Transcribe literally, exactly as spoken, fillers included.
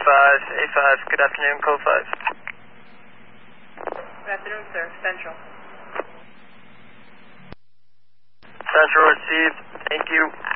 five, A five, good afternoon, code five. Good afternoon, sir. Central. Central received, thank you.